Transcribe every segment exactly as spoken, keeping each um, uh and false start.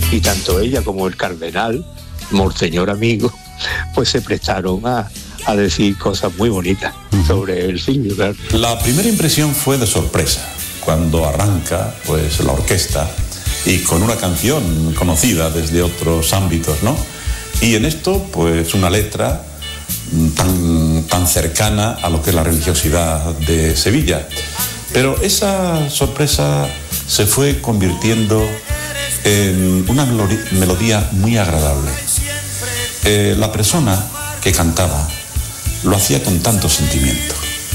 y tanto ella como el cardenal, monseñor amigo, pues se prestaron a, a decir cosas muy bonitas uh-huh. sobre el Silvio. Claro. La primera impresión fue de sorpresa, cuando arranca pues la orquesta y con una canción conocida desde otros ámbitos, ¿no? Y en esto, pues una letra tan, tan cercana a lo que es la religiosidad de Sevilla. Pero esa sorpresa se fue convirtiendo en una melodía muy agradable. Eh, la persona que cantaba lo hacía con tanto sentimiento,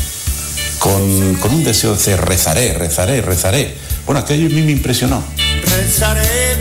con, con un deseo de decir rezaré, rezaré, rezaré. Bueno, aquello a mí me impresionó. Rezaré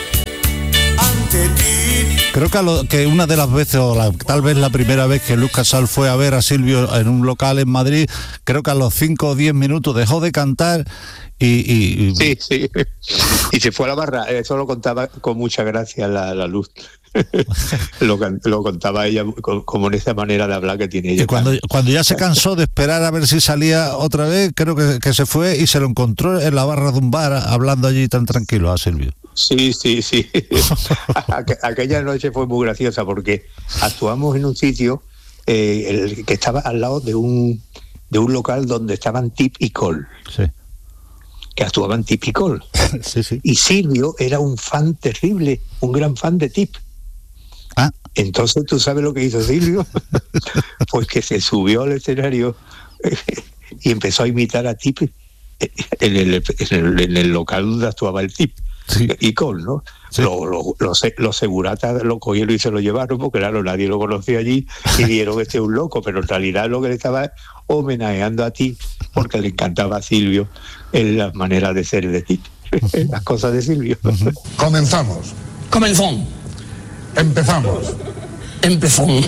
ante ti. Creo que, a lo, que una de las veces, o la, tal vez la primera vez que Luz Casal fue a ver a Silvio en un local en Madrid, creo que a los cinco o diez minutos dejó de cantar y... y, y... Sí, sí, y se fue a la barra. Eso lo contaba con mucha gracia la, la Luz. lo, lo contaba ella con, como en esa manera de hablar que tiene ella. Y cuando, cuando ya se cansó de esperar a ver si salía otra vez, creo que, que se fue y se lo encontró en la barra de un bar hablando allí tan tranquilo a Silvio. Sí, sí, sí. Aqu- aquella noche fue muy graciosa porque actuamos en un sitio eh, el, que estaba al lado de un de un local donde estaban Tip y Cole. Sí. Que actuaban Tip y Cole. Sí, sí. Y Silvio era un fan terrible, un gran fan de Tip. Ah. Entonces, ¿tú sabes lo que hizo Silvio? Pues que se subió al escenario y empezó a imitar a Tip en el, en el, en el local donde actuaba el Tip. Sí. Y Cole, ¿no? Sí. Los lo, lo, lo seguratas lo cogieron y se lo llevaron, porque claro, nadie lo conocía allí y dijeron este es un loco, pero en realidad lo que le estaba homenajeando a Tip, porque le encantaba a Silvio en las maneras de ser de Tip, las cosas de Silvio. Comenzamos. Comenzón. Empezamos. Empezón.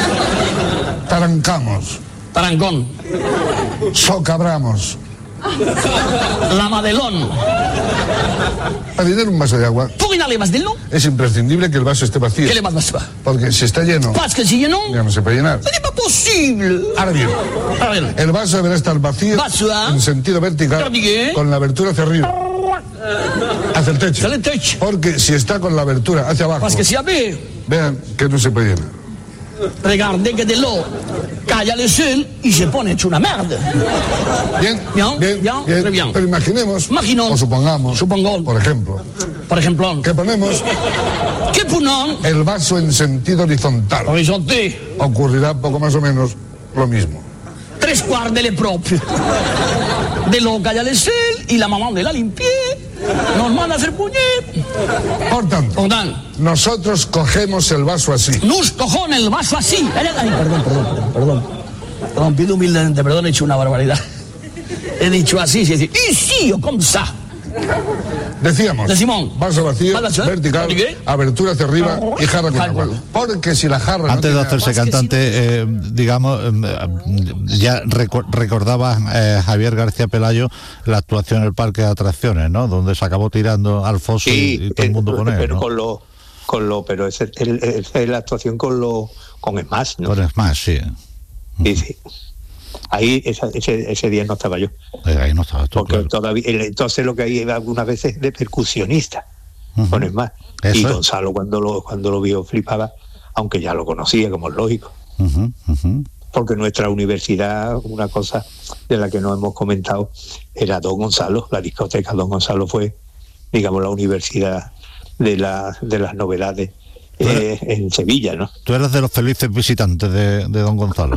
Tarancamos. Tarancón. Socabramos. La Madelón. Para llenar un vaso de agua más de no? es imprescindible que el vaso esté vacío. ¿Qué le más va? Porque si está lleno, ¿Pas que si lleno? ya no se puede llenar. ¡Es imposible! Ahora bien, A ver. el vaso deberá estar vacío Vaso, ¿eh? en sentido vertical, ¿Qué? con la abertura hacia arriba, hacia el techo. Hacia el techo. Porque si está con la abertura hacia abajo, Pas que si a ver. vean que no se puede llenar. Regarde que de lo calla le sol y se pone hecho una merde. Bien, Bien, bien, bien, bien. très bien. Pero imaginemos, Imaginons. o supongamos, Supongons. por ejemplo, Por ejemplo, que ponemos ¿qué punón? el vaso en sentido horizontal. Horizonte. Ocurrirá poco más o menos lo mismo. Tres quarts de le propio. De lo calla le sol y la mamá de la limpié. Nos manda a hacer puñet. Por tanto, Por tanto, nosotros cogemos el vaso así. nos cojones el vaso así. Ay, perdón, perdón, perdón, perdón. Perdón, pido humildemente, perdón, he hecho una barbaridad. He dicho así, sí, sí. Y sí, o como ça. Decíamos, De Simón. vaso vacío, Vaso, ¿eh? vertical, ¿Qué? abertura hacia arriba y jarra con Jarra. agua. Porque si la jarra Antes no de tiene hacerse agua, cantante, eh, digamos, eh, ya recu- recordaba eh, Javier García Pelayo la actuación en el parque de atracciones, ¿no? Donde se acabó tirando al foso Sí, y, y todo el mundo con él, pero ¿no? con lo, con lo, pero esa es la actuación con lo, con Smash, ¿no? Con Smash, sí. Sí, sí. Ahí esa, ese, ese día no estaba yo. Eh, ahí no estaba tú, Porque claro. todavía, entonces lo que hay algunas veces de percusionista, Uh-huh. con Smash. Eso Y es. Gonzalo cuando lo, cuando lo vio flipaba, aunque ya lo conocía, como es lógico. Uh-huh, uh-huh. Porque nuestra universidad, una cosa de la que no hemos comentado, era Don Gonzalo. La discoteca Don Gonzalo fue, digamos, la universidad de, la, de las novedades eh, en Sevilla, ¿no? Tú eras de los felices visitantes de, de Don Gonzalo.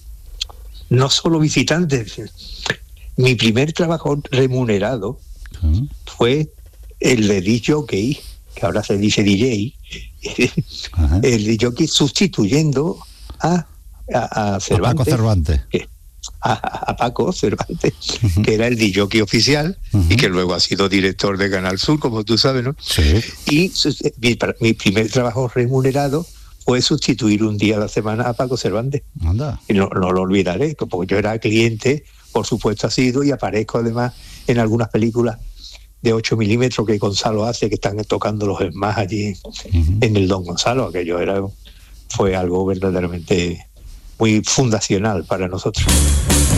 No solo visitantes. Mi primer trabajo remunerado Uh-huh. fue el de D J, que ahora se dice D J, Ajá. el D J sustituyendo a, a, a Cervantes. A Paco Cervantes. Que, a, a Paco Cervantes, Uh-huh. que era el D J oficial Uh-huh. y que luego ha sido director de Canal Sur, como tú sabes, ¿no? Sí. Y su, mi, mi primer trabajo remunerado fue sustituir un día a la semana a Paco Cervantes. Anda. Y no, no lo olvidaré, porque yo era cliente, por supuesto ha sido, y aparezco además en algunas películas de ocho milímetros que Gonzalo hace, que están tocando los Smash allí Uh-huh. en el Don Gonzalo. Aquello era, fue algo verdaderamente muy fundacional para nosotros.